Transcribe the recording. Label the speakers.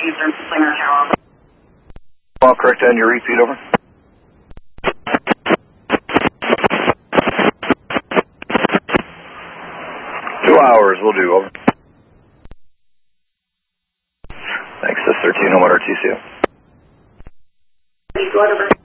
Speaker 1: user Slinger Tower.
Speaker 2: Well, correct on your repeat, over. Hours will do, over. Thanks, 13, no matter TCO.